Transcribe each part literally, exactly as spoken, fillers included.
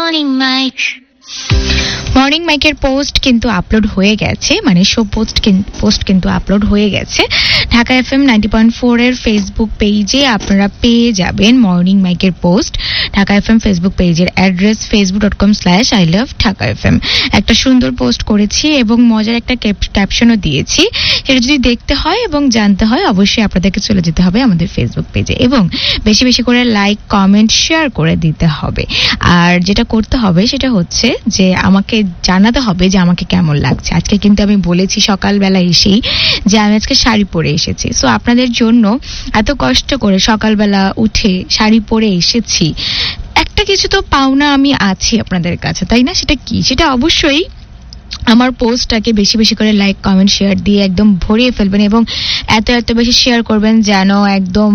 Morning Mike. Morning মাইকের post কিন্তু upload হয়ে গেছে, মানে শো পোস্ট পোস্ট কিন্তু আপলোড হয়ে গেছে Dhaka FM ninety point four এর ফেসবুক পেজে। আপনারা পেয়ে যাবেন মর্নিং মাইকের পোস্ট। ঢাকা এফএম ফেসবুক পেজের address Facebook dot com slash I love Dhaka FM. একটা সুন্দর পোস্ট করেছি এবং মজার একটা ক্যাপশনও দিয়েছি। সেটা যদি দেখতে হয় এবং জানতে হয় অবশ্যই আপনাদেরকে চলে যেতে হবে আমাদের ফেসবুক পেজে এবং বেশি বেশি করে লাইক কমেন্ট শেয়ার করে দিতে হবে। আর যেটা করতে হবে সেটা হচ্ছে যে আমাকে জানাতে হবে যে আমাকে কেমন লাগছে। আজকে কিন্তু আমি বলেছি সকালবেলা এসেই যে আমি আজকে শাড়ি পরে এসেছি। সো আপনাদের জন্য এত কষ্ট করে সকালবেলা উঠে শাড়ি পরে এসেছি, একটা কিছু তো পাওনা আমি আছি আপনাদের কাছে, তাই না? সেটা কি? সেটা অবশ্যই আমার পোস্টটাকে বেশি বেশি করে লাইক কমেন্ট শেয়ার দিয়ে একদম ভরিয়ে ফেলবেন এবং এত এত বেশি শেয়ার করবেন যেন একদম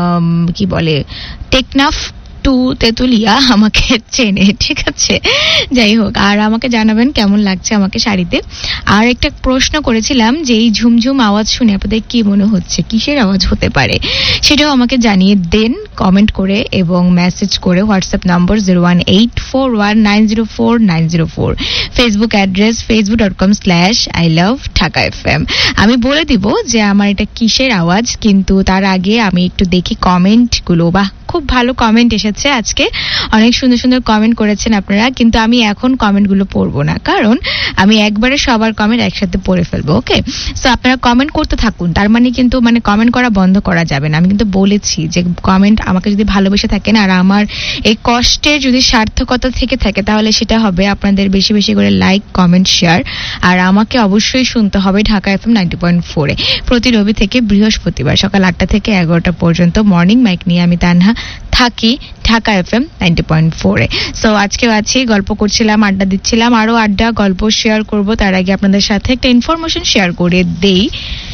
কি বলে টেকনাফ টু তেতুলিয়া আমাকে চেনে, ঠিক আছে? যাই হোক, আর আমাকে জানাবেন কেমন লাগছে আমাকে শাড়িতে। আর একটা প্রশ্ন করেছিলাম যে এই ঝুমঝুম আওয়াজ শুনে আপনাদের কি মনে হচ্ছে, কিসের আওয়াজ হতে পারে, সেটাও আমাকে জানিয়ে দেন কমেন্ট করে এবং মেসেজ করে। WhatsApp number zero one eight four one nine zero four nine zero four, Facebook address Facebook dot com slash I love Dhaka F M. আমি বলে দিব যে আমার এটা কিসের আওয়াজ, কিন্তু তার আগে আমি একটু দেখি কমেন্টগুলো। বাহ, খুব ভালো কমেন্ট এসেছে আজকে, অনেক সুন্দর সুন্দর কমেন্ট করেছেন আপনারা, কিন্তু আমি এখন কমেন্টগুলো পড়বো না, কারণ আমি একবারে সবার কমেন্ট একসাথে পড়ে ফেলবো। ওকে, সো আপনারা কমেন্ট করতে থাকুন, তার মানে কিন্তু মানে কমেন্ট করা বন্ধ করা যাবে না। আমি কিন্তু বলেছি যে কমেন্ট আমাকে যদি ভালোবেসে থাকেন আর আমার এই কষ্টের যদি সার্থকতা থেকে থাকে তাহলে সেটা হবে আপনাদের বেশি বেশি করে লাইক কমেন্ট শেয়ার। আর আমাকে অবশ্যই শুনতে হবে ঢাকা এফএম নাইনটি পয়েন্ট ফোরে প্রতি রবি থেকে বৃহস্পতিবার সকাল আটটা থেকে এগারোটা পর্যন্ত মর্নিং মাইক নিয়ে আমি তানহা থাকি ঢাকা এফএম নাইনটি পয়েন্ট ফোরে। সো আজকেও আছি, গল্প করছিলাম, আড্ডা দিচ্ছিলাম, আরো আড্ডা গল্প শেয়ার করব। তার আগে আপনাদের সাথে একটা ইনফরমেশন শেয়ার করে দেই।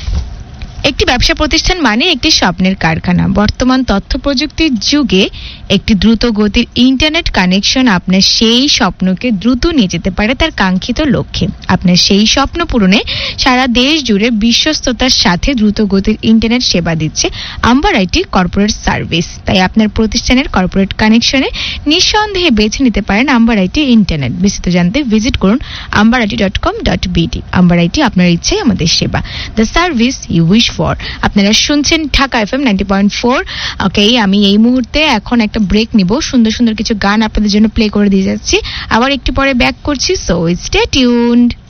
একটি ব্যবসা প্রতিষ্ঠান মানে একটি স্বপ্নের কারখানা। বর্তমান তথ্য প্রযুক্তির যুগে একটি দ্রুত গতির ইন্টারনেট কানেকশন আপনার সেই স্বপ্নকে দ্রুত নিয়ে যেতে পারে তার কাঙ্ক্ষিত লক্ষ্যে। আপনার সেই স্বপ্ন পূরণে সারা দেশ জুড়ে বিশ্বস্ততার সাথে দ্রুত গতির ইন্টারনেট সেবা দিচ্ছে আম্বার আইটি কর্পোরেট সার্ভিস। তাই আপনার প্রতিষ্ঠানের কর্পোরেট কানেকশনে নিঃসন্দেহে বেছে নিতে পারেন আম্বার আইটি ইন্টারনেট। বিস্তারিত জানতে ভিজিট করুন amber IT dot com dot BD. Amber IT, আপনার ইচ্ছাই আমাদের সেবা, the service you wish for. আপনারা শুনছেন Dhaka FM ninety point four. ওকে, আমি এই মুহূর্তে এখন একটা ব্রেক নিব, সুন্দর সুন্দর কিছু গান আপনাদের জন্য প্লে করে দিয়ে যাচ্ছি, আবার একটু পরে ব্যাক করছি। So stay tuned.